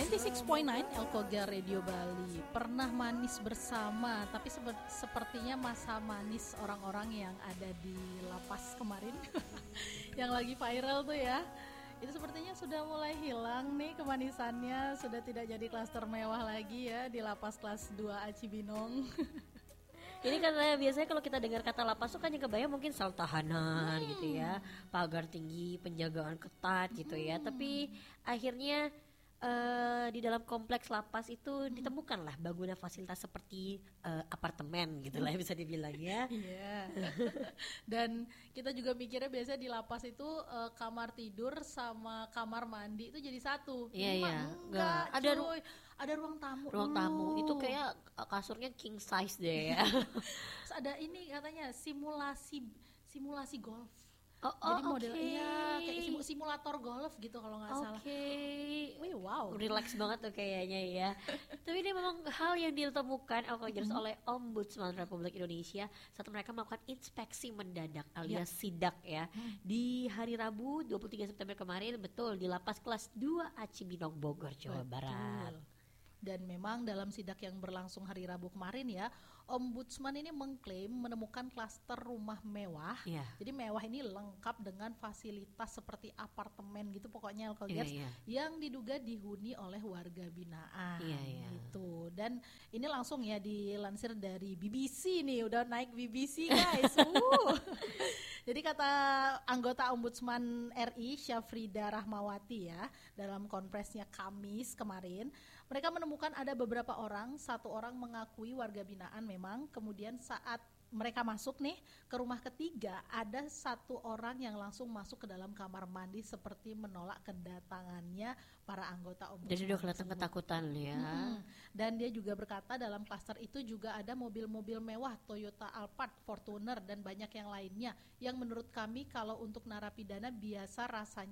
96.9 Elkoga Radio Bali. Pernah manis bersama, tapi sepertinya masa manis orang-orang yang ada di lapas kemarin yang lagi viral tuh ya, itu sepertinya sudah mulai hilang nih kemanisannya. Sudah tidak jadi klaster mewah lagi ya di lapas kelas 2 Cibinong. Ini karena biasanya kalau kita dengar kata lapas tuh kan yang kebayang mungkin sel tahanan gitu ya, pagar tinggi, penjagaan ketat gitu ya. Tapi akhirnya di dalam kompleks lapas itu ditemukanlah bangunan fasilitas seperti apartemen gitu lah bisa dibilang ya. Iya. Dan kita juga mikirnya biasanya di lapas itu kamar tidur sama kamar mandi itu jadi satu. Iya iya. Enggak, Ada ada ruang tamu. Ruang tamu itu kayak kasurnya king size deh ya. Terus ada ini katanya simulasi golf. Oh, jadi model okay. Iya kayak simulator golf gitu kalau nggak salah. Wih, wow. Relax banget tuh kayaknya ya. Tapi ini memang hal yang ditemukan oleh Ombudsman Republik Indonesia saat mereka melakukan inspeksi mendadak alias sidak ya di hari Rabu 23 September kemarin, betul di lapas kelas 2 Cibinong Bogor, Jawa Barat. Dan memang dalam sidak yang berlangsung hari Rabu kemarin ya, Ombudsman ini mengklaim menemukan klaster rumah mewah. Jadi mewah ini lengkap dengan fasilitas seperti apartemen gitu pokoknya yang diduga dihuni oleh warga binaan gitu. Dan ini langsung ya dilansir dari BBC nih, udah naik BBC guys. Jadi kata anggota Ombudsman RI Syafrida Rahmawati ya, dalam konferensinya Kamis kemarin, mereka menemukan ada beberapa orang, satu orang mengakui warga binaan memang, kemudian saat mereka masuk nih ke rumah ketiga, ada satu orang yang langsung masuk ke dalam kamar mandi seperti menolak kedatangannya para anggota Ombudsman. Jadi udah kelihatan ketakutan ya. Dan dia juga berkata dalam klaster itu juga ada mobil-mobil mewah Toyota Alphard, Fortuner dan banyak yang lainnya yang menurut kami kalau untuk narapidana biasa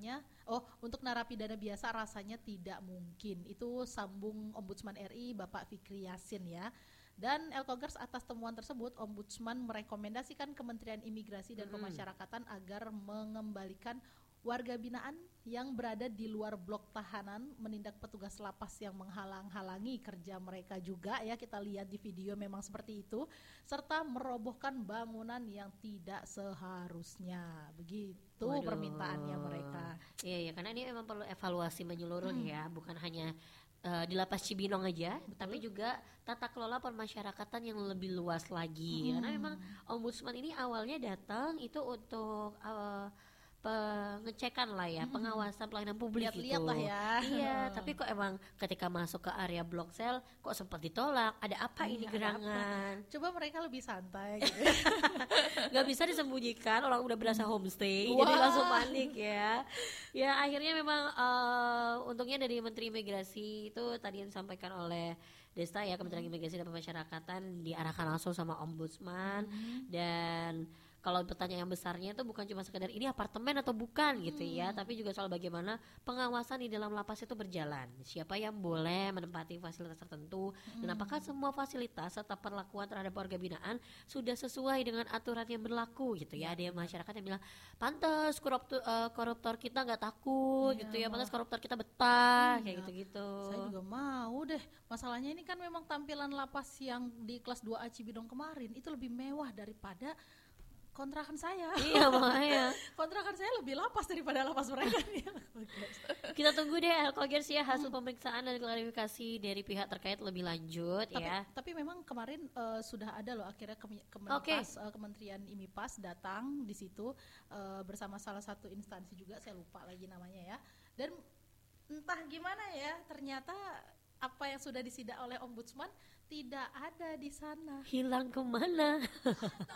rasanya tidak mungkin. Itu sambung Ombudsman RI Bapak Fikri Yasin ya. Dan Elkogers atas temuan tersebut, Ombudsman merekomendasikan Kementerian Imigrasi dan Pemasyarakatan agar mengembalikan warga binaan yang berada di luar blok tahanan, menindak petugas lapas yang menghalang-halangi kerja mereka juga ya, kita lihat di video memang seperti itu, serta merobohkan bangunan yang tidak seharusnya. Begitu permintaannya mereka. Iya, karena ini memang perlu evaluasi menyeluruh ya, bukan hanya di lapas Cibinong aja, tapi juga tata kelola pemasyarakatan yang lebih luas lagi. Karena memang Ombudsman ini awalnya datang itu untuk pengecekan lah ya, pengawasan pelayanan publik gitu. Lihat-lihat lah ya. Iya, tapi kok emang ketika masuk ke area blok sel kok sempat ditolak. Ada apa ini gerangan? Coba mereka lebih santai gitu. Gak bisa disembunyikan, orang udah berasa homestay, jadi langsung panik ya. Ya akhirnya memang untungnya dari Menteri Imigrasi itu tadi yang disampaikan oleh Desta ya, Kementerian Imigrasi dan Pemasyarakatan diarahkan langsung sama Ombudsman. Dan kalau pertanyaan besarnya itu bukan cuma sekedar ini apartemen atau bukan gitu ya, tapi juga soal bagaimana pengawasan di dalam lapas itu berjalan. Siapa yang boleh menempati fasilitas tertentu dan apakah semua fasilitas serta perlakuan terhadap warga binaan sudah sesuai dengan aturan yang berlaku gitu ya. Ada yang masyarakat yang bilang pantas koruptor kita nggak takut gitu ya, pantas koruptor kita betah kayak gitu-gitu. Saya juga mau deh. Masalahnya ini kan memang tampilan lapas yang di kelas 2A Cibinong kemarin itu lebih mewah daripada kontrakan saya. Iya makanya. Kontrakan saya lebih lapas daripada lapas mereka nih. Kita tunggu deh Elkogers ya hasil pemeriksaan dan klarifikasi dari pihak terkait lebih lanjut ya. Tapi memang kemarin sudah ada loh akhirnya Kementerian IMIPAS datang di situ bersama salah satu instansi juga, saya lupa lagi namanya ya. Dan entah gimana ya, ternyata apa yang sudah disidak oleh Ombudsman tidak ada di sana. Hilang kemana?